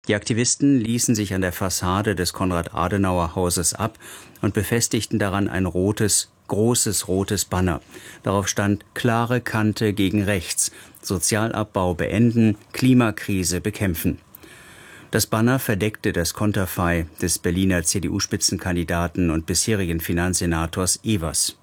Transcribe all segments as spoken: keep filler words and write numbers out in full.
Die Aktivisten ließen sich an der Fassade des Konrad-Adenauer-Hauses ab und befestigten daran ein rotes, großes rotes Banner. Darauf stand klare Kante gegen rechts, Sozialabbau beenden, Klimakrise bekämpfen. Das Banner verdeckte das Konterfei des Berliner C D U-Spitzenkandidaten und bisherigen Finanzsenators Evers.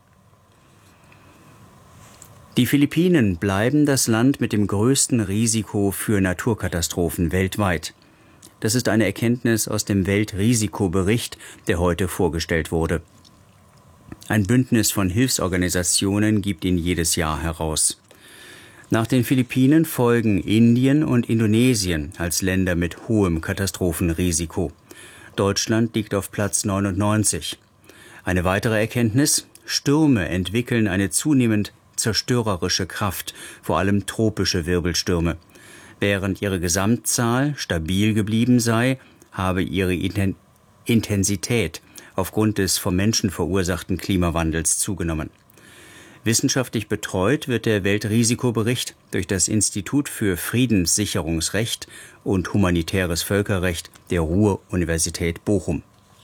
Die Philippinen bleiben das Land mit dem größten Risiko für Naturkatastrophen weltweit. Das ist eine Erkenntnis aus dem Weltrisikobericht, der heute vorgestellt wurde. Ein Bündnis von Hilfsorganisationen gibt ihn jedes Jahr heraus. Nach den Philippinen folgen Indien und Indonesien als Länder mit hohem Katastrophenrisiko. Deutschland liegt auf Platz neunundneunzig. Eine weitere Erkenntnis: Stürme entwickeln eine zunehmend zerstörerische Kraft, vor allem tropische Wirbelstürme. Während ihre Gesamtzahl stabil geblieben sei, habe ihre Intensität aufgrund des vom Menschen verursachten Klimawandels zugenommen. Wissenschaftlich betreut wird der Weltrisikobericht durch das Institut für Friedenssicherungsrecht und humanitäres Völkerrecht der Ruhr-Universität Bochum.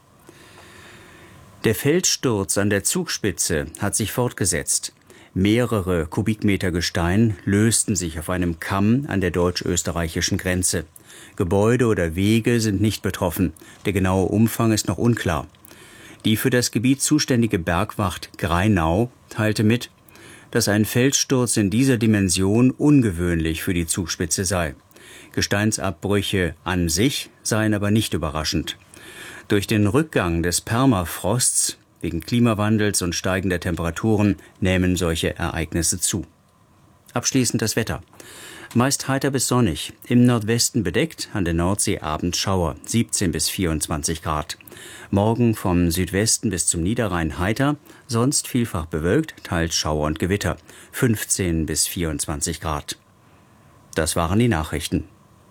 Der Felssturz an der Zugspitze hat sich fortgesetzt. Mehrere Kubikmeter Gestein lösten sich auf einem Kamm an der deutsch-österreichischen Grenze. Gebäude oder Wege sind nicht betroffen. Der genaue Umfang ist noch unklar. Die für das Gebiet zuständige Bergwacht Grainau teilte mit, dass ein Felssturz in dieser Dimension ungewöhnlich für die Zugspitze sei. Gesteinsabbrüche an sich seien aber nicht überraschend. Durch den Rückgang des Permafrosts wegen Klimawandels und steigender Temperaturen nehmen solche Ereignisse zu. Abschließend das Wetter. Meist heiter bis sonnig, im Nordwesten bedeckt, an der Nordsee abends Schauer, siebzehn bis vierundzwanzig Grad. Morgen vom Südwesten bis zum Niederrhein heiter, sonst vielfach bewölkt, teils Schauer und Gewitter, fünfzehn bis vierundzwanzig Grad. Das waren die Nachrichten.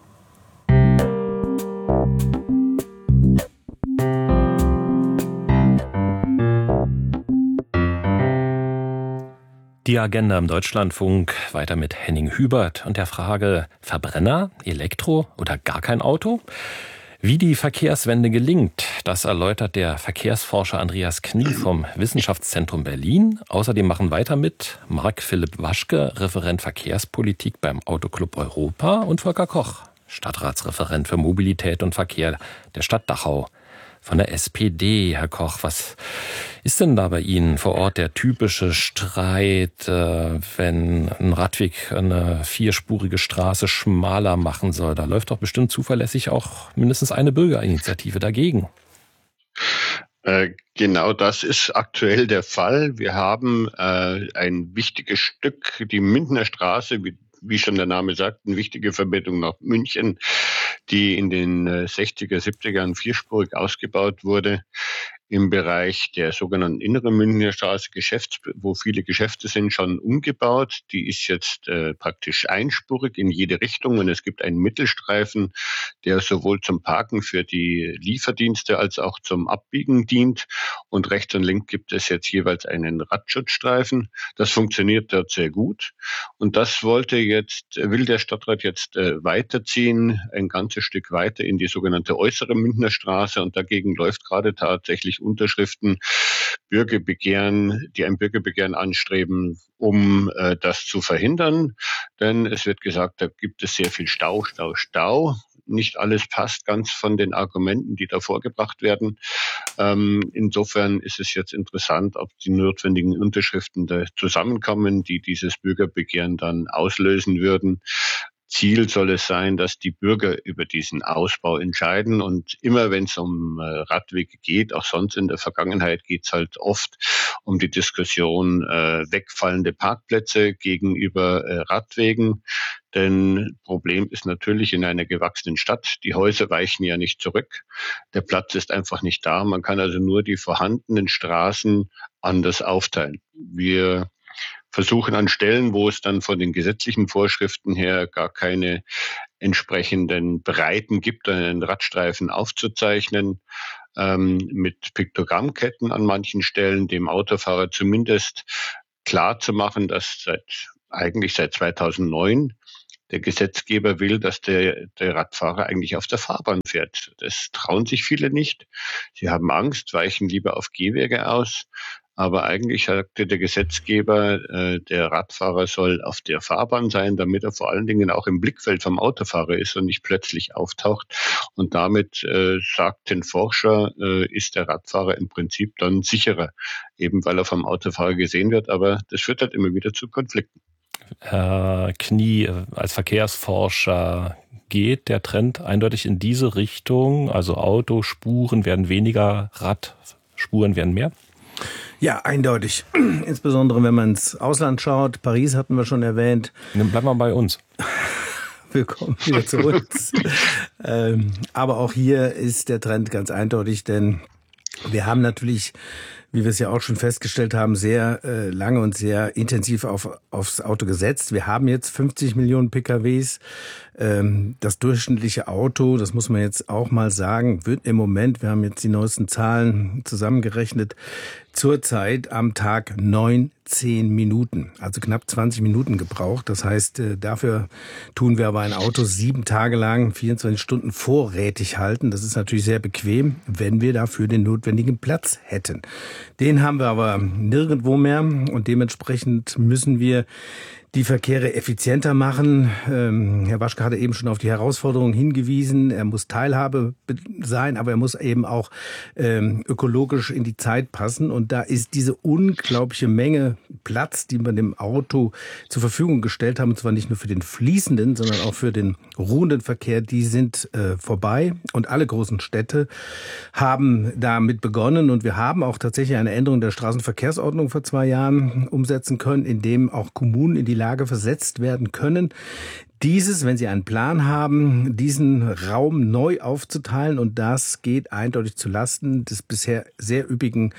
Die Agenda im Deutschlandfunk weiter mit Henning Hubert und der Frage: Verbrenner, Elektro oder gar kein Auto? Wie die Verkehrswende gelingt, das erläutert der Verkehrsforscher Andreas Knie vom Wissenschaftszentrum Berlin. Außerdem machen weiter mit Marc-Philipp Waschke, Referent Verkehrspolitik beim Autoclub Europa, und Volker Koch, Stadtratsreferent für Mobilität und Verkehr der Stadt Dachau von der S P D. Herr Koch, was ist denn da bei Ihnen vor Ort der typische Streit, äh, wenn ein Radweg eine vierspurige Straße schmaler machen soll? Da läuft doch bestimmt zuverlässig auch mindestens eine Bürgerinitiative dagegen. Äh, genau das ist aktuell der Fall. Wir haben äh, ein wichtiges Stück, die Mindener Straße, wie wie schon der Name sagt, eine wichtige Verbindung nach München, die in den sechziger, siebziger vierspurig ausgebaut wurde im Bereich der sogenannten Inneren Münchner Straße, Geschäfts-, wo viele Geschäfte sind, schon umgebaut. Die ist jetzt äh, praktisch einspurig in jede Richtung und es gibt einen Mittelstreifen, der sowohl zum Parken für die Lieferdienste als auch zum Abbiegen dient. Und rechts und links gibt es jetzt jeweils einen Radschutzstreifen. Das funktioniert dort sehr gut. Und das wollte jetzt, will der Stadtrat jetzt äh, weiterziehen, ein ganzes Stück weiter in die sogenannte Äußere Münchner Straße. Und dagegen läuft gerade tatsächlich Unterschriften, Bürgerbegehren, die ein Bürgerbegehren anstreben, um äh, das zu verhindern. Denn es wird gesagt, da gibt es sehr viel Stau, Stau, Stau. Nicht alles passt ganz von den Argumenten, die da vorgebracht werden. Ähm, insofern ist es jetzt interessant, ob die notwendigen Unterschriften da zusammenkommen, die dieses Bürgerbegehren dann auslösen würden. Ziel soll es sein, dass die Bürger über diesen Ausbau entscheiden. Und immer wenn es um äh, Radwege geht, auch sonst in der Vergangenheit, geht es halt oft um die Diskussion äh, wegfallende Parkplätze gegenüber äh, Radwegen. Denn Problem ist natürlich in einer gewachsenen Stadt, die Häuser weichen ja nicht zurück. Der Platz ist einfach nicht da. Man kann also nur die vorhandenen Straßen anders aufteilen. Wir versuchen an Stellen, wo es dann von den gesetzlichen Vorschriften her gar keine entsprechenden Breiten gibt, einen Radstreifen aufzuzeichnen, ähm, mit Piktogrammketten an manchen Stellen, dem Autofahrer zumindest klar zu machen, dass seit eigentlich seit zweitausendneun Der Gesetzgeber will, dass der, der Radfahrer eigentlich auf der Fahrbahn fährt. Das trauen sich viele nicht. Sie haben Angst, weichen lieber auf Gehwege aus. Aber eigentlich sagte der Gesetzgeber, äh, der Radfahrer soll auf der Fahrbahn sein, damit er vor allen Dingen auch im Blickfeld vom Autofahrer ist und nicht plötzlich auftaucht. Und damit, äh, sagten Forscher, äh, ist der Radfahrer im Prinzip dann sicherer, eben weil er vom Autofahrer gesehen wird. Aber das führt halt immer wieder zu Konflikten. Herr Knie, als Verkehrsforscher, geht der Trend eindeutig in diese Richtung? Also Autospuren werden weniger, Radspuren werden mehr? Ja, eindeutig. Insbesondere, wenn man ins Ausland schaut. Paris hatten wir schon erwähnt. Dann bleiben wir bei uns. Willkommen wieder zu uns. ähm, aber auch hier ist der Trend ganz eindeutig, denn wir haben natürlich, wie wir es ja auch schon festgestellt haben, sehr äh, lange und sehr intensiv auf, aufs Auto gesetzt. Wir haben jetzt fünfzig Millionen P K Ws. Ähm, das durchschnittliche Auto, das muss man jetzt auch mal sagen, wird im Moment, wir haben jetzt die neuesten Zahlen zusammengerechnet, zurzeit am Tag neun, zehn Minuten, also knapp zwanzig Minuten gebraucht. Das heißt, äh, dafür tun wir aber ein Auto sieben Tage lang, vierundzwanzig Stunden vorrätig halten. Das ist natürlich sehr bequem, wenn wir dafür den notwendigen Platz hätten. Den haben wir aber nirgendwo mehr und dementsprechend müssen wir die Verkehre effizienter machen. Ähm, Herr Waschke hatte eben schon auf die Herausforderungen hingewiesen. Er muss Teilhabe sein, aber er muss eben auch ähm, ökologisch in die Zeit passen. Und da ist diese unglaubliche Menge Platz, die wir dem Auto zur Verfügung gestellt haben, und zwar nicht nur für den fließenden, sondern auch für den ruhenden Verkehr, die sind äh, vorbei. Und alle großen Städte haben damit begonnen. Und wir haben auch tatsächlich eine Änderung der Straßenverkehrsordnung vor zwei Jahren umsetzen können, in dem auch Kommunen in die Lage versetzt werden können, dieses, wenn sie einen Plan haben, diesen Raum neu aufzuteilen, und das geht eindeutig zu Lasten des bisher sehr üppigen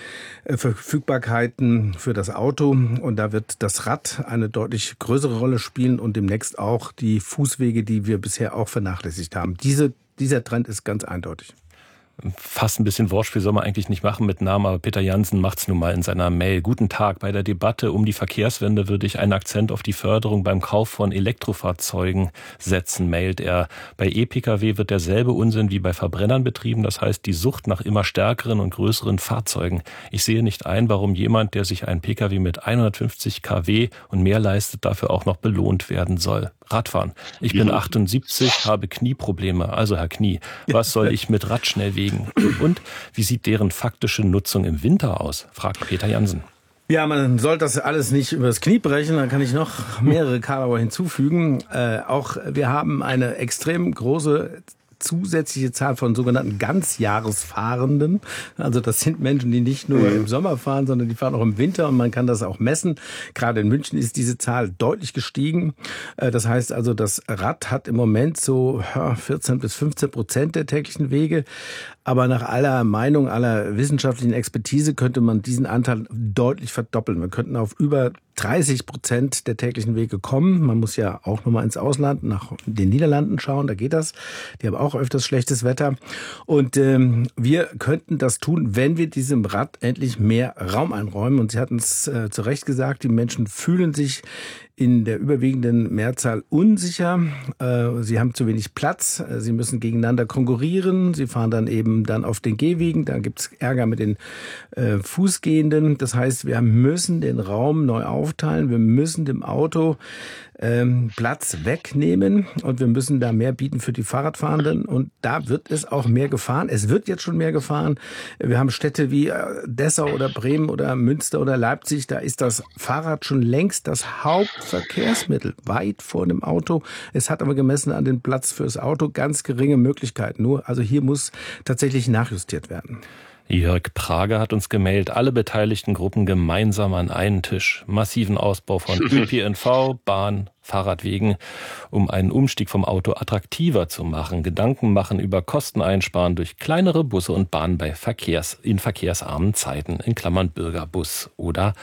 Verfügbarkeiten für das Auto, und da wird das Rad eine deutlich größere Rolle spielen und demnächst auch die Fußwege, die wir bisher auch vernachlässigt haben. Diese, dieser Trend ist ganz eindeutig. Fast ein bisschen Wortspiel soll man eigentlich nicht machen mit Namen, aber Peter Jansen macht's nun mal in seiner Mail. Guten Tag, bei der Debatte um die Verkehrswende würde ich einen Akzent auf die Förderung beim Kauf von Elektrofahrzeugen setzen, mailt er. Bei E-P K W wird derselbe Unsinn wie bei Verbrennern betrieben, das heißt die Sucht nach immer stärkeren und größeren Fahrzeugen. Ich sehe nicht ein, warum jemand, der sich einen P K W mit hundertfünfzig Kilowatt und mehr leistet, dafür auch noch belohnt werden soll. Radfahren. Ich bin achtundsiebzig, habe Knieprobleme. Also Herr Knie, was soll ich mit Rad schnell wegen? Und wie sieht deren faktische Nutzung im Winter aus? Fragt Peter Jansen. Ja, man soll das alles nicht übers Knie brechen, dann kann ich noch mehrere Karlauer hinzufügen. Äh, auch wir haben eine extrem große zusätzliche Zahl von sogenannten Ganzjahresfahrenden. Also das sind Menschen, die nicht nur im Sommer fahren, sondern die fahren auch im Winter, und man kann das auch messen. Gerade in München ist diese Zahl deutlich gestiegen. Das heißt also, das Rad hat im Moment so vierzehn bis fünfzehn Prozent der täglichen Wege. Aber nach aller Meinung, aller wissenschaftlichen Expertise könnte man diesen Anteil deutlich verdoppeln. Wir könnten auf über dreißig Prozent der täglichen Wege kommen. Man muss ja auch nochmal ins Ausland, nach den Niederlanden schauen, da geht das. Die haben auch öfters schlechtes Wetter. Und ähm, wir könnten das tun, wenn wir diesem Rad endlich mehr Raum einräumen. Und Sie hatten es äh, zu Recht gesagt, die Menschen fühlen sich in der überwiegenden Mehrzahl unsicher. Sie haben zu wenig Platz. Sie müssen gegeneinander konkurrieren. Sie fahren dann eben dann auf den Gehwegen. Da gibt's Ärger mit den Fußgehenden. Das heißt, wir müssen den Raum neu aufteilen. Wir müssen dem Auto ähm, Platz wegnehmen, und wir müssen da mehr bieten für die Fahrradfahrenden, und da wird es auch mehr gefahren. Es wird jetzt schon mehr gefahren. Wir haben Städte wie Dessau oder Bremen oder Münster oder Leipzig, da ist das Fahrrad schon längst das Hauptverkehrsmittel, weit vor dem Auto. Es hat aber gemessen an den Platz fürs Auto ganz geringe Möglichkeiten nur. Also hier muss tatsächlich nachjustiert werden. Jörg Prager hat uns gemailt, alle beteiligten Gruppen gemeinsam an einen Tisch. Massiven Ausbau von Ö P N V, Bahn, Fahrradwegen, um einen Umstieg vom Auto attraktiver zu machen. Gedanken machen über Kosten einsparen durch kleinere Busse und Bahnen bei Verkehrs, in verkehrsarmen Zeiten, in Klammern Bürgerbus oder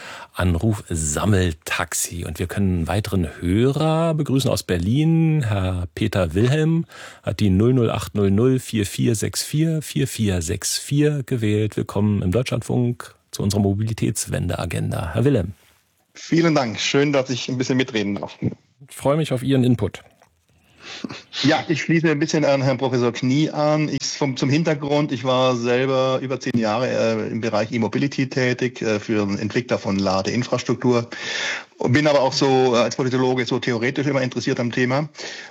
Anruf-Sammeltaxi. Und wir können einen weiteren Hörer begrüßen aus Berlin. Herr Peter Wilhelm hat die null null acht null null vier vier sechs vier vier vier sechs vier gewählt. Willkommen im Deutschlandfunk zu unserer Mobilitätswende-Agenda. Herr Wilhelm. Vielen Dank. Schön, dass ich ein bisschen mitreden darf. Ich freue mich auf Ihren Input. Ja, ich schließe ein bisschen an Herrn Professor Knie an. Ich vom, zum Hintergrund, ich war selber über zehn Jahre äh, im Bereich E-Mobility tätig, äh, für einen Entwickler von Ladeinfrastruktur. Bin aber auch so als Politologe so theoretisch immer interessiert am Thema.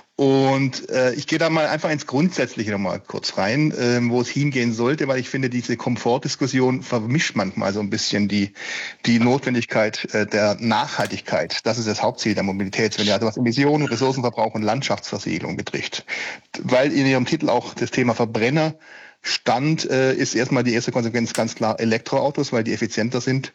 Und äh, ich gehe da mal einfach ins Grundsätzliche nochmal kurz rein, äh, wo es hingehen sollte, weil ich finde, diese Komfortdiskussion vermischt manchmal so ein bisschen die die Notwendigkeit äh, der Nachhaltigkeit. Das ist das Hauptziel der Mobilitätswende, also was Emissionen, Ressourcenverbrauch und Landschaftsversiegelung betrifft. Weil in Ihrem Titel auch das Thema Verbrenner stand, äh, ist erstmal die erste Konsequenz ganz klar Elektroautos, weil die effizienter sind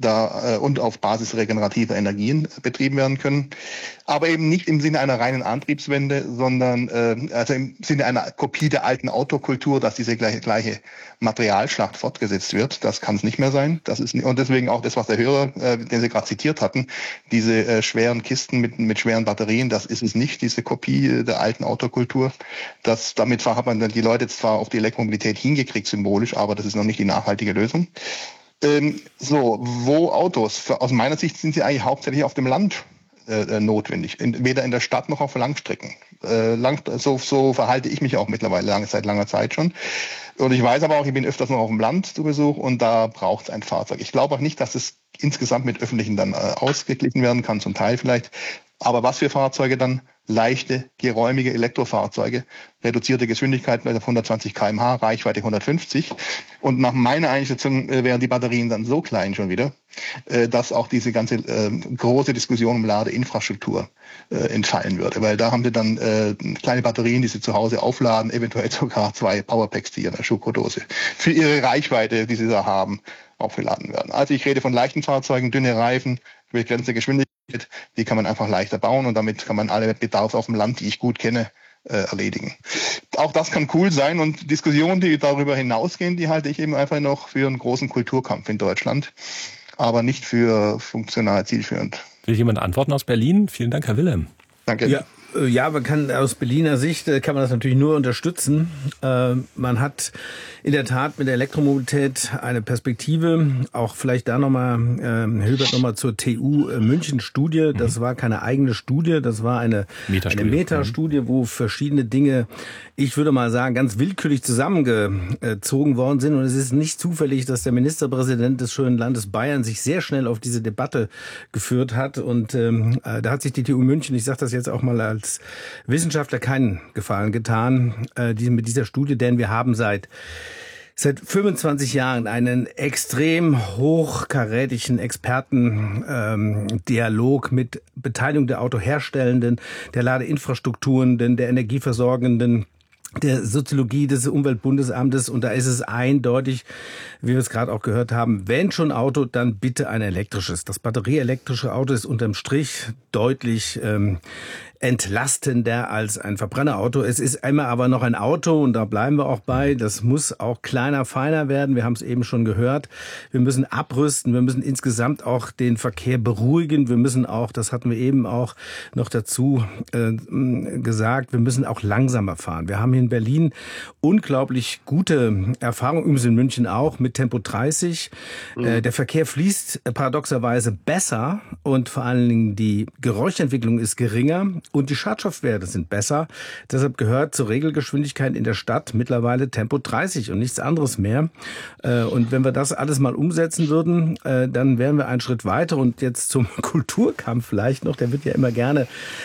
da äh, und auf Basis regenerativer Energien betrieben werden können. Aber eben nicht im Sinne einer reinen Antriebswende, sondern äh, also im Sinne einer Kopie der alten Autokultur, dass diese gleiche, gleiche Materialschlacht fortgesetzt wird. Das kann es nicht mehr sein. Das ist und deswegen auch das, was der Hörer, äh, den Sie gerade zitiert hatten, diese äh, schweren Kisten mit mit schweren Batterien, das ist es nicht, diese Kopie der alten Autokultur. Das damit hat man dann die Leute zwar auf die Elektromobilität hingekriegt symbolisch, aber das ist noch nicht die nachhaltige Lösung. Ähm, so, wo Autos? Für, aus meiner Sicht sind sie eigentlich hauptsächlich auf dem Land äh, notwendig, in, weder in der Stadt noch auf Langstrecken. Äh, lang, so, so verhalte ich mich auch mittlerweile lange, seit langer Zeit schon. Und ich weiß aber auch, ich bin öfters noch auf dem Land zu Besuch und da braucht es ein Fahrzeug. Ich glaube auch nicht, dass es insgesamt mit öffentlichen dann äh, ausgeglichen werden kann, zum Teil vielleicht. Aber was für Fahrzeuge dann? Leichte, geräumige Elektrofahrzeuge, reduzierte Geschwindigkeit auf hundertzwanzig Kilometer pro Stunde, Reichweite hundertfünfzig. Und nach meiner Einschätzung äh, wären die Batterien dann so klein schon wieder, äh, dass auch diese ganze äh, große Diskussion um Ladeinfrastruktur äh, entfallen würde. Weil da haben sie dann äh, kleine Batterien, die sie zu Hause aufladen, eventuell sogar zwei Powerpacks, die in der Schuko-Dose für ihre Reichweite, die sie da haben, aufgeladen werden. Also ich rede von leichten Fahrzeugen, dünne Reifen, begrenzte Geschwindigkeit, die kann man einfach leichter bauen und damit kann man alle Bedarf auf dem Land, die ich gut kenne, äh, erledigen. Auch das kann cool sein und Diskussionen, die darüber hinausgehen, die halte ich eben einfach noch für einen großen Kulturkampf in Deutschland, aber nicht für funktional zielführend. Will jemand antworten aus Berlin? Vielen Dank, Herr Wilhelm. Danke. Ja. Ja, man kann aus Berliner Sicht kann man das natürlich nur unterstützen. Äh, man hat in der Tat mit der Elektromobilität eine Perspektive. Auch vielleicht da nochmal, äh, Hilbert nochmal zur T U München Studie. Das war keine eigene Studie, das war eine Metastudie, eine Metastudie, wo verschiedene Dinge, ich würde mal sagen, ganz willkürlich zusammengezogen worden sind. Und es ist nicht zufällig, dass der Ministerpräsident des schönen Landes Bayern sich sehr schnell auf diese Debatte geführt hat. Und ähm, da hat sich die T U München, ich sage das jetzt auch mal als Wissenschaftler, keinen Gefallen getan äh, die, mit dieser Studie, denn wir haben seit seit fünfundzwanzig Jahren einen extrem hochkarätigen Experten-Dialog ähm, mit Beteiligung der Autoherstellenden, der Ladeinfrastrukturen, der Energieversorgenden, der Soziologie des Umweltbundesamtes, und da ist es eindeutig, wie wir es gerade auch gehört haben, wenn schon Auto, dann bitte ein elektrisches. Das batterieelektrische Auto ist unterm Strich deutlich ähm, entlastender als ein Verbrennerauto. Es ist immer aber noch ein Auto und da bleiben wir auch bei. Das muss auch kleiner, feiner werden. Wir haben es eben schon gehört. Wir müssen abrüsten. Wir müssen insgesamt auch den Verkehr beruhigen. Wir müssen auch, das hatten wir eben auch noch dazu äh, gesagt, wir müssen auch langsamer fahren. Wir haben hier in Berlin unglaublich gute Erfahrungen, übrigens in München auch, mit Tempo dreißig. Mhm. Äh, der Verkehr fließt paradoxerweise besser und vor allen Dingen die Geräuschentwicklung ist geringer. Und die Schadstoffwerte sind besser. Deshalb gehört zur Regelgeschwindigkeit in der Stadt mittlerweile Tempo dreißig und nichts anderes mehr. Und wenn wir das alles mal umsetzen würden, dann wären wir einen Schritt weiter. Und jetzt zum Kulturkampf vielleicht noch, der wird ja immer gerne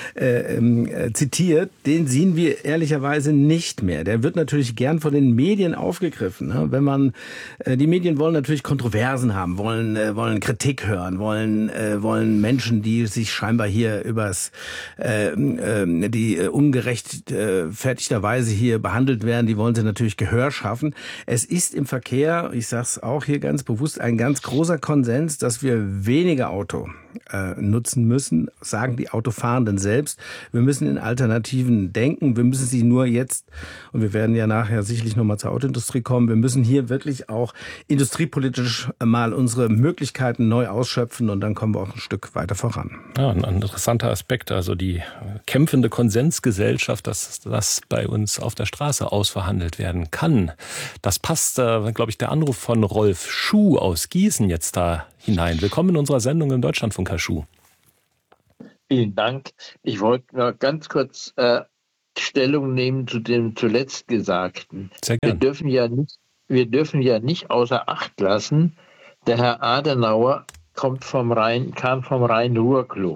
äh, zitiert. Den sehen wir ehrlicherweise nicht mehr. Der wird natürlich gern von den Medien aufgegriffen. Ne? Wenn man, äh, die Medien wollen natürlich Kontroversen haben, wollen, äh, wollen Kritik hören, wollen, äh, wollen Menschen, die sich scheinbar hier übers äh, die ungerechtfertigterweise hier behandelt werden, die wollen sie natürlich Gehör schaffen. Es ist im Verkehr, ich sage es auch hier ganz bewusst, ein ganz großer Konsens, dass wir weniger Auto äh, nutzen müssen, sagen die Autofahrenden selbst. Wir müssen in Alternativen denken, wir müssen sie nur jetzt, und wir werden ja nachher sicherlich nochmal zur Autoindustrie kommen, wir müssen hier wirklich auch industriepolitisch mal unsere Möglichkeiten neu ausschöpfen und dann kommen wir auch ein Stück weiter voran. Ja, ein interessanter Aspekt, also die kämpfende Konsensgesellschaft, dass das bei uns auf der Straße ausverhandelt werden kann. Das passt, äh, glaube ich, der Anruf von Rolf Schuh aus Gießen jetzt da hinein. Willkommen in unserer Sendung im Deutschlandfunk, Herr Schuh. Vielen Dank. Ich wollte nur ganz kurz äh, Stellung nehmen zu dem zuletzt Gesagten. Sehr Wir gern. dürfen ja nicht, wir dürfen ja nicht außer Acht lassen, der Herr Adenauer kommt vom Rhein, kam vom Rhein-Ruhr-Club.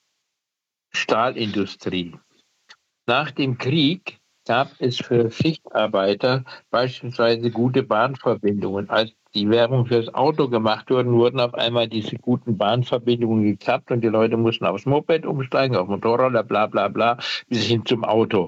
Stahlindustrie. Nach dem Krieg gab es für Schichtarbeiter beispielsweise gute Bahnverbindungen. Als die Werbung fürs Auto gemacht wurden, wurden auf einmal diese guten Bahnverbindungen gekappt und die Leute mussten aufs Moped umsteigen, auf Motorroller, bla bla bla, bis hin zum Auto.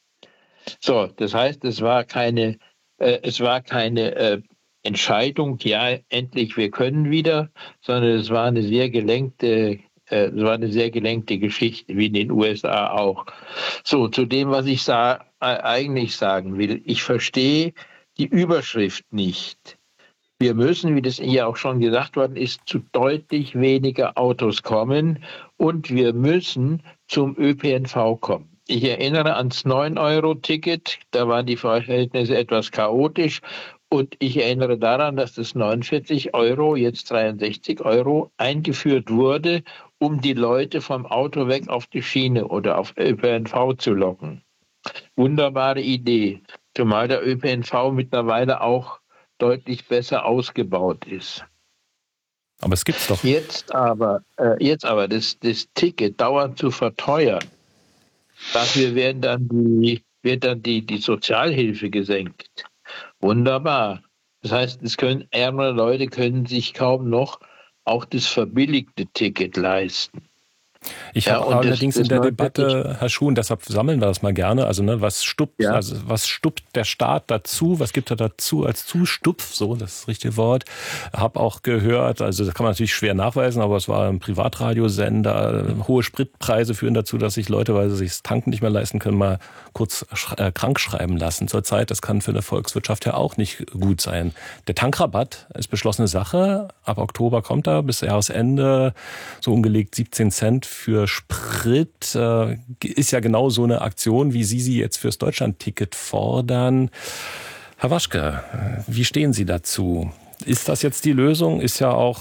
So, das heißt, es war keine, äh, es war keine äh, Entscheidung, ja, endlich, wir können wieder, sondern es war eine sehr gelenkte, äh, es war eine sehr gelenkte Geschichte, wie in den U S A auch. So, zu dem, was ich sa- äh, eigentlich sagen will. Ich verstehe die Überschrift nicht. Wir müssen, wie das hier auch schon gesagt worden ist, zu deutlich weniger Autos kommen und wir müssen zum Ö P N V kommen. Ich erinnere ans neun Euro Ticket, da waren die Verhältnisse etwas chaotisch und ich erinnere daran, dass das neunundvierzig Euro, jetzt dreiundsechzig Euro, eingeführt wurde, um die Leute vom Auto weg auf die Schiene oder auf Ö P N V zu locken. Wunderbare Idee, zumal der Ö P N V mittlerweile auch deutlich besser ausgebaut ist. Aber es gibt's doch. Jetzt aber, äh, jetzt aber das, das Ticket dauernd zu verteuern, dafür werden dann die, wird dann die, die Sozialhilfe gesenkt. Wunderbar. Das heißt, es können, ärmere Leute können sich kaum noch auch das verbilligte Ticket leisten. Ich Ja, habe und das- allerdings das in der macht Debatte, Herr Schuhn, deshalb sammeln wir das mal gerne. Also ne, was stuppt, Ja. also was stuppt der Staat dazu? Was gibt er dazu als Zustupf? So, das ist das richtige Wort. Habe auch gehört, also das kann man natürlich schwer nachweisen, aber es war ein Privatradiosender. Hohe Spritpreise führen dazu, dass sich Leute, weil sie sich das Tanken nicht mehr leisten können, mal kurz äh, krank schreiben lassen. Zurzeit, das kann für eine Volkswirtschaft ja auch nicht gut sein. Der Tankrabatt ist beschlossene Sache. Ab Oktober kommt er bis Jahresende so umgelegt siebzehn Cent für Sprit. Äh, ist ja genau so eine Aktion, wie Sie sie jetzt fürs Deutschlandticket fordern. Herr Waschke, wie stehen Sie dazu? Ist das jetzt die Lösung? Ist ja auch,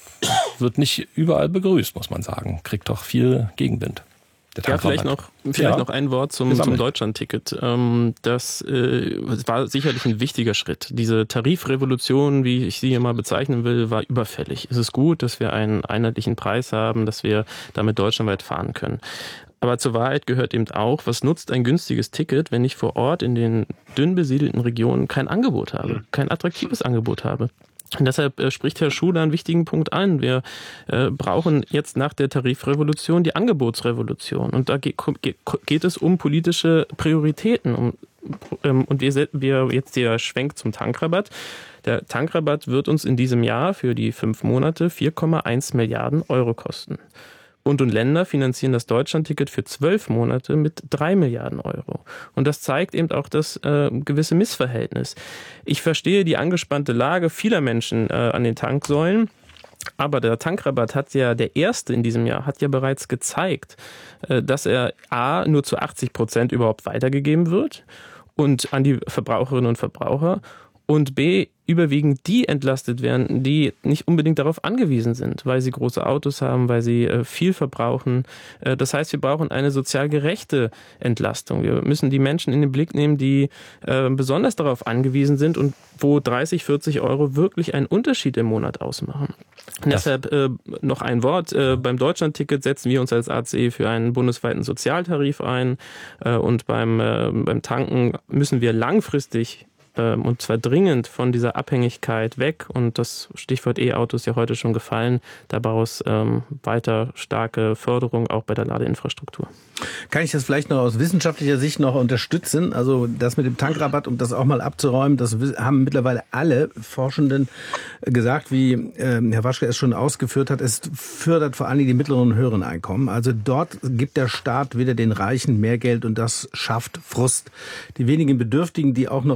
wird nicht überall begrüßt, muss man sagen. Kriegt doch viel Gegenwind. Der Ja, vielleicht Tankrabatt. noch, vielleicht Ja. noch ein Wort zum, Gesammelt. zum Deutschlandticket. Ähm, das äh, war sicherlich ein wichtiger Schritt. Diese Tarifrevolution, wie ich sie hier mal bezeichnen will, war überfällig. Es ist gut, dass wir einen einheitlichen Preis haben, dass wir damit deutschlandweit fahren können. Aber zur Wahrheit gehört eben auch, was nutzt ein günstiges Ticket, wenn ich vor Ort in den dünn besiedelten Regionen kein Angebot habe, kein attraktives Angebot habe. Und deshalb äh, spricht Herr Schuler einen wichtigen Punkt an. Wir äh, brauchen jetzt nach der Tarifrevolution die Angebotsrevolution. Und da geht, geht, geht es um politische Prioritäten. Um, ähm, und wir, wir jetzt der Schwenk zum Tankrabatt. Der Tankrabatt wird uns in diesem Jahr für die fünf Monate vier Komma eins Milliarden Euro kosten. Bund und Länder finanzieren das Deutschlandticket für zwölf Monate mit drei Milliarden Euro. Und das zeigt eben auch das äh, gewisse Missverhältnis. Ich verstehe die angespannte Lage vieler Menschen äh, an den Tanksäulen. Aber der Tankrabatt hat ja, der erste in diesem Jahr, hat ja bereits gezeigt, äh, dass er A, nur zu achtzig Prozent überhaupt weitergegeben wird und an die Verbraucherinnen und Verbraucher und B, überwiegend die entlastet werden, die nicht unbedingt darauf angewiesen sind, weil sie große Autos haben, weil sie äh, viel verbrauchen. Äh, das heißt, wir brauchen eine sozial gerechte Entlastung. Wir müssen die Menschen in den Blick nehmen, die äh, besonders darauf angewiesen sind und wo dreißig, vierzig Euro wirklich einen Unterschied im Monat ausmachen. Und deshalb äh, noch ein Wort. Äh, beim Deutschlandticket setzen wir uns als A C für einen bundesweiten Sozialtarif ein. Äh, und beim, äh, beim Tanken müssen wir langfristig und zwar dringend von dieser Abhängigkeit weg. Und das Stichwort E-Auto ist ja heute schon gefallen. Daraus ähm, weiter starke Förderung auch bei der Ladeinfrastruktur. Kann ich das vielleicht noch aus wissenschaftlicher Sicht noch unterstützen? Also das mit dem Tankrabatt, um das auch mal abzuräumen, das haben mittlerweile alle Forschenden gesagt, wie äh, Herr Waschke es schon ausgeführt hat. Es fördert vor allen Dingen die mittleren und höheren Einkommen. Also dort gibt der Staat wieder den Reichen mehr Geld und das schafft Frust. Die wenigen Bedürftigen, die auch noch ähm,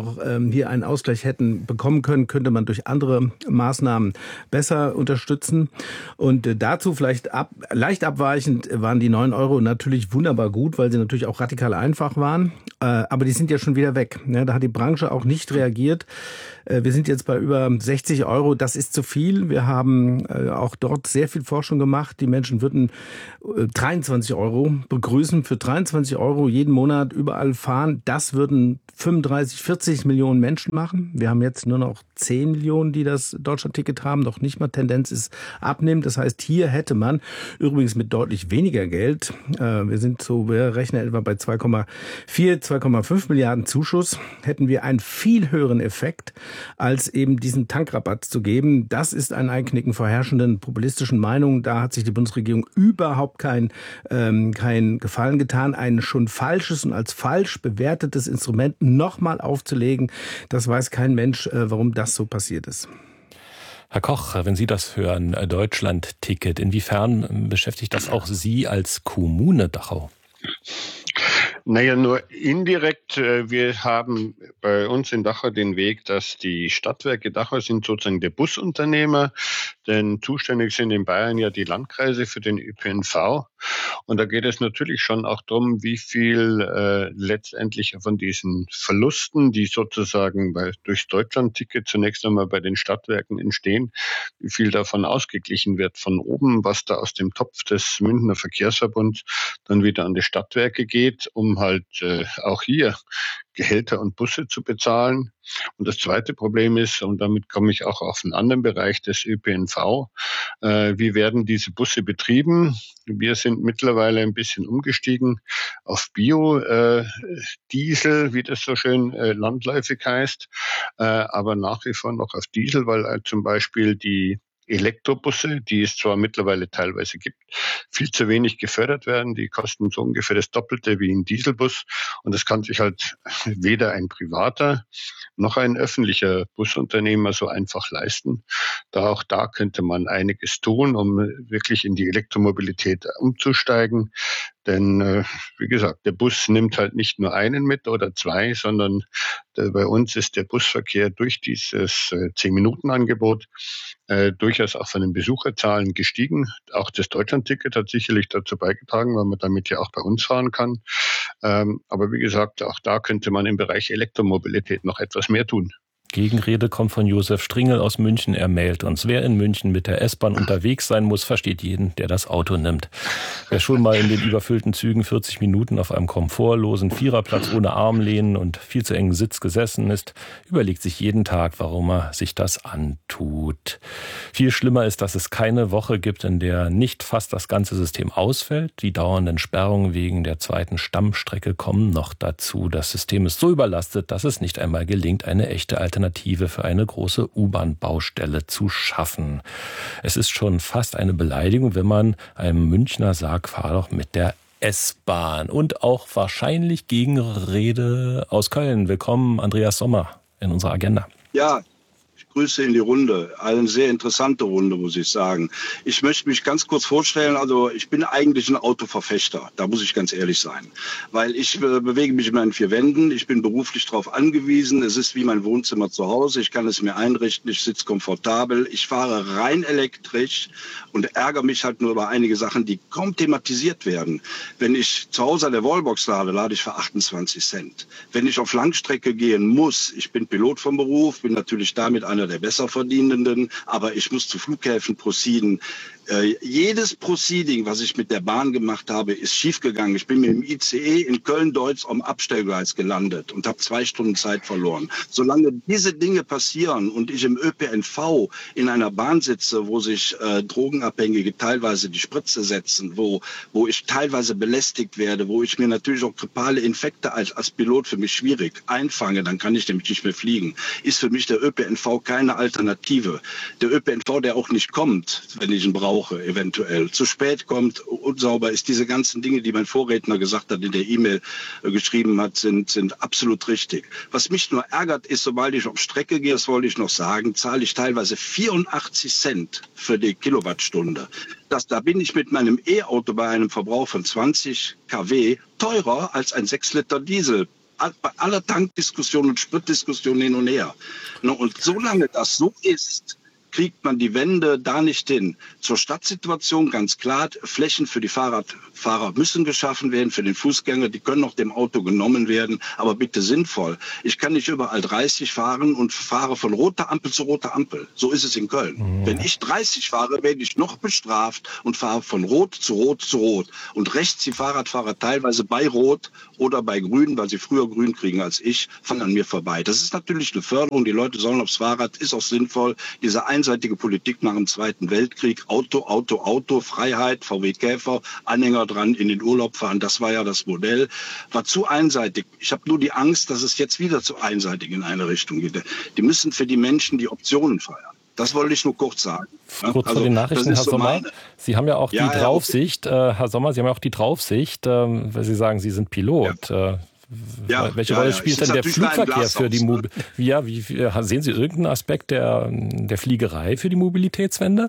hier einen Ausgleich hätten bekommen können, könnte man durch andere Maßnahmen besser unterstützen. Und dazu vielleicht ab, leicht abweichend waren die neun Euro natürlich wunderbar gut, weil sie natürlich auch radikal einfach waren. Aber die sind ja schon wieder weg. Da hat die Branche auch nicht reagiert. Wir sind jetzt bei über sechzig Euro. Das ist zu viel. Wir haben auch dort sehr viel Forschung gemacht. Die Menschen würden dreiundzwanzig Euro begrüßen. Für dreiundzwanzig Euro jeden Monat überall fahren. Das würden fünfunddreißig, vierzig Millionen Menschen machen. Wir haben jetzt nur noch zehn Millionen, die das Deutschlandticket haben. Noch nicht mal, Tendenz ist abnehmend. Das heißt, hier hätte man übrigens mit deutlich weniger Geld, äh, wir sind so, wir rechnen etwa bei zwei Komma vier, zwei Komma fünf Milliarden Zuschuss, hätten wir einen viel höheren Effekt, als eben diesen Tankrabatt zu geben. Das ist ein Einknicken vor herrschenden populistischen Meinungen. Da hat sich die Bundesregierung überhaupt kein, ähm, kein Gefallen getan. Ein schon falsches und als falsch bewertetes Instrument nochmal aufzulegen, das weiß kein Mensch, äh, warum das so passiert ist. Herr Koch, wenn Sie das hören, Deutschland-Ticket, inwiefern beschäftigt das auch Sie als Kommune Dachau? Naja, nur indirekt. Wir haben bei uns in Dachau den Weg, dass die Stadtwerke Dachau sind sozusagen der Busunternehmer, denn zuständig sind in Bayern ja die Landkreise für den Ö P N V. Und da geht es natürlich schon auch darum, wie viel äh, letztendlich von diesen Verlusten, die sozusagen bei, durchs Deutschlandticket zunächst einmal bei den Stadtwerken entstehen, wie viel davon ausgeglichen wird von oben, was da aus dem Topf des Münchner Verkehrsverbunds dann wieder an die Stadtwerke geht, um halt äh, auch hier Gehälter und Busse zu bezahlen. Und das zweite Problem ist, und damit komme ich auch auf einen anderen Bereich des Ö P N V, äh, wie werden diese Busse betrieben? Wir sind mittlerweile ein bisschen umgestiegen auf Bio-Diesel, äh, wie das so schön äh, landläufig heißt, äh, aber nach wie vor noch auf Diesel, weil äh, zum Beispiel die Elektrobusse, die es zwar mittlerweile teilweise gibt, viel zu wenig gefördert werden. Die kosten so ungefähr das Doppelte wie ein Dieselbus. Und das kann sich halt weder ein privater noch ein öffentlicher Busunternehmer so einfach leisten. Da auch da könnte man einiges tun, um wirklich in die Elektromobilität umzusteigen. Denn, äh, wie gesagt, der Bus nimmt halt nicht nur einen mit oder zwei, sondern der, bei uns ist der Busverkehr durch dieses äh, zehn-Minuten-Angebot äh, durchaus auch von den Besucherzahlen gestiegen. Auch das Deutschlandticket hat sicherlich dazu beigetragen, weil man damit ja auch bei uns fahren kann. Ähm, aber wie gesagt, auch da könnte man im Bereich Elektromobilität noch etwas mehr tun. Gegenrede kommt von Josef Stringel aus München. Er mailt uns. Wer in München mit der S-Bahn unterwegs sein muss, versteht jeden, der das Auto nimmt. Wer schon mal in den überfüllten Zügen vierzig Minuten auf einem komfortlosen Viererplatz ohne Armlehnen und viel zu engen Sitz gesessen ist, überlegt sich jeden Tag, warum er sich das antut. Viel schlimmer ist, dass es keine Woche gibt, in der nicht fast das ganze System ausfällt. Die dauernden Sperrungen wegen der zweiten Stammstrecke kommen noch dazu. Das System ist so überlastet, dass es nicht einmal gelingt, eine echte Alternative Alternative für eine große U-Bahn-Baustelle zu schaffen. Es ist schon fast eine Beleidigung, wenn man einem Münchner sagt, fahr doch mit der S-Bahn. Und auch wahrscheinlich Gegenrede aus Köln. Willkommen, Andreas Sommer, in unserer Agenda. Ja, Grüße in die Runde. Eine sehr interessante Runde, muss ich sagen. Ich möchte mich ganz kurz vorstellen. Also ich bin eigentlich ein Autoverfechter. Da muss ich ganz ehrlich sein. Weil ich äh, bewege mich in meinen vier Wänden. Ich bin beruflich darauf angewiesen. Es ist wie mein Wohnzimmer zu Hause. Ich kann es mir einrichten. Ich sitze komfortabel. Ich fahre rein elektrisch und ärgere mich halt nur über einige Sachen, die kaum thematisiert werden. Wenn ich zu Hause an der Wallbox lade, lade ich für achtundzwanzig Cent. Wenn ich auf Langstrecke gehen muss, ich bin Pilot vom Beruf, bin natürlich damit einer der Besserverdienenden, aber ich muss zu Flughäfen proceeden. Äh, jedes Proceeding, was ich mit der Bahn gemacht habe, ist schiefgegangen. Ich bin mit dem I C E in Köln-Deutz am Abstellgleis gelandet und habe zwei Stunden Zeit verloren. Solange diese Dinge passieren und ich im Ö P N V in einer Bahn sitze, wo sich äh, Drogenabhängige teilweise die Spritze setzen, wo, wo ich teilweise belästigt werde, wo ich mir natürlich auch grippale Infekte als, als Pilot für mich schwierig einfange, dann kann ich nämlich nicht mehr fliegen, ist für mich der Ö P N V keine Alternative. Der Ö P N V, der auch nicht kommt, wenn ich ihn brauche, eventuell zu spät kommt, unsauber ist, diese ganzen Dinge, die mein Vorredner gesagt hat, in der E-Mail äh, geschrieben hat, sind, sind absolut richtig. Was mich nur ärgert, ist, sobald ich auf Strecke gehe, das wollte ich noch sagen, zahle ich teilweise vierundachtzig Cent für die Kilowattstunde. Das, da bin ich mit meinem E-Auto bei einem Verbrauch von zwanzig Kilowatt teurer als ein sechs Liter Diesel. bei aller Tankdiskussion und Spritdiskussion hin und her. Und solange das so ist, kriegt man die Wende da nicht hin. Zur Stadtsituation ganz klar, Flächen für die Fahrradfahrer müssen geschaffen werden, für den Fußgänger, die können auch dem Auto genommen werden, aber bitte sinnvoll. Ich kann nicht überall dreißig fahren und fahre von roter Ampel zu roter Ampel. So ist es in Köln. Mhm. Wenn ich dreißig fahre, werde ich noch bestraft und fahre von rot zu rot zu rot. Und rechts die Fahrradfahrer teilweise bei rot oder bei grün, weil sie früher grün kriegen als ich, fahren an mir vorbei. Das ist natürlich eine Förderung. Die Leute sollen aufs Fahrrad, ist auch sinnvoll. Diese einseitige Politik nach dem Zweiten Weltkrieg, Auto, Auto, Auto, Freiheit, V W Käfer, Anhänger dran, in den Urlaub fahren, das war ja das Modell, war zu einseitig. Ich habe nur die Angst, dass es jetzt wieder zu einseitig in eine Richtung geht. Die müssen für die Menschen die Optionen feiern. Das wollte ich nur kurz sagen. Kurz also, vor den Nachrichten, Herr so Sommer. Meine... Sie haben ja auch ja, die Draufsicht, ja, okay. äh, Herr Sommer, Sie haben ja auch die Draufsicht, äh, weil Sie sagen, Sie sind Pilot. Ja. Äh, Ja, Welche ja, Rolle spielt ja. denn der Flugverkehr für die Mobilität? Ja, wie, wie, sehen Sie irgendeinen Aspekt der, der Fliegerei für die Mobilitätswende?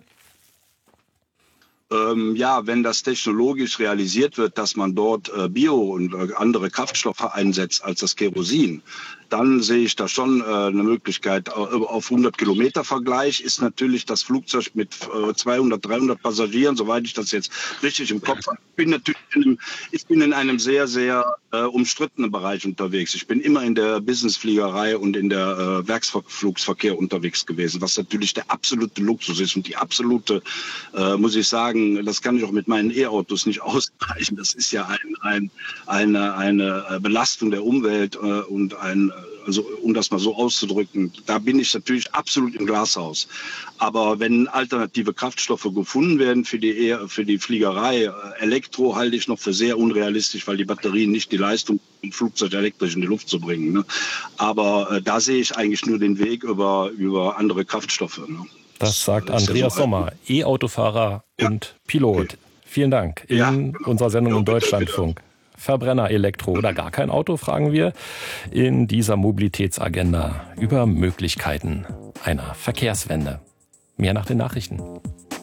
Ähm, ja, wenn das technologisch realisiert wird, dass man dort äh, Bio und äh, andere Kraftstoffe einsetzt als das Kerosin, dann sehe ich da schon äh, eine Möglichkeit. Auf hundert Kilometer Vergleich ist natürlich das Flugzeug mit äh, zweihundert, dreihundert Passagieren, soweit ich das jetzt richtig im Kopf habe. Ich bin natürlich in einem, ich bin in einem sehr, sehr äh, umstrittenen Bereich unterwegs. Ich bin immer in der Businessfliegerei und in der äh, Werksflugsverkehr unterwegs gewesen, was natürlich der absolute Luxus ist und die absolute, äh, muss ich sagen, das kann ich auch mit meinen E-Autos nicht ausgleichen. Das ist ja ein, ein, eine, eine Belastung der Umwelt äh, und ein Also um das mal so auszudrücken, da bin ich natürlich absolut im Glashaus. Aber wenn alternative Kraftstoffe gefunden werden für die, für die Fliegerei, Elektro halte ich noch für sehr unrealistisch, weil die Batterien nicht die Leistung im Flugzeug elektrisch in die Luft zu bringen. Ne? Aber äh, da sehe ich eigentlich nur den Weg über, über andere Kraftstoffe. Ne? Das sagt das Andreas so Sommer, E-Autofahrer ja. und Pilot. Okay. Vielen Dank in ja. unserer Sendung ja, im Deutschlandfunk. Bitte. Verbrenner, Elektro oder gar kein Auto, fragen wir in dieser Mobilitätsagenda über Möglichkeiten einer Verkehrswende. Mehr nach den Nachrichten.